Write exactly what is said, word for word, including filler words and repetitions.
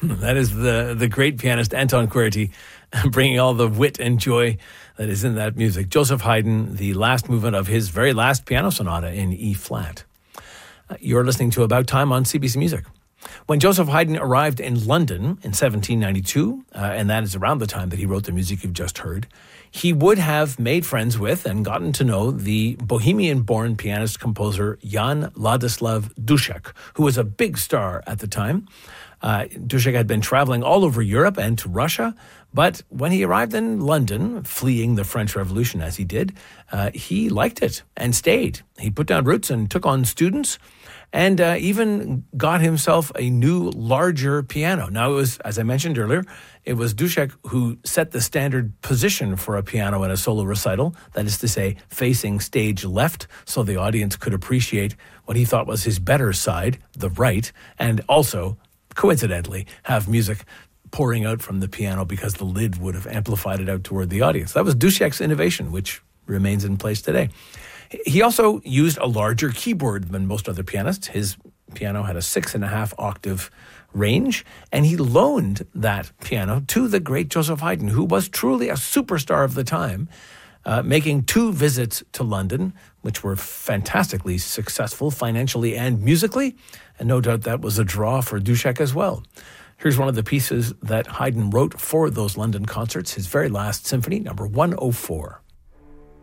That is the, the great pianist Anton Querty bringing all the wit and joy that is in that music. Joseph Haydn, the last movement of his very last piano sonata in E-flat. Uh, you're listening to About Time on C B C Music. When Joseph Haydn arrived in London in seventeen ninety-two, uh, and that is around the time that he wrote the music you've just heard, he would have made friends with and gotten to know the Bohemian-born pianist-composer Jan Ladislav Dušek, who was a big star at the time. Uh, Dušek had been traveling all over Europe and to Russia, but when he arrived in London, fleeing the French Revolution as he did, uh, he liked it and stayed. He put down roots and took on students, and uh, even got himself a new, larger piano. Now, it was, as I mentioned earlier, it was Dušek who set the standard position for a piano in a solo recital, that is to say, facing stage left, so the audience could appreciate what he thought was his better side, the right, and also, coincidentally, have music pouring out from the piano because the lid would have amplified it out toward the audience. That was Dušek's innovation, which remains in place today. He also used a larger keyboard than most other pianists. His piano had a six and a half octave range, and he loaned that piano to the great Joseph Haydn, who was truly a superstar of the time, uh, making two visits to London, which were fantastically successful financially and musically, and no doubt that was a draw for Dušek as well. Here's one of the pieces that Haydn wrote for those London concerts, his very last symphony, number one oh four.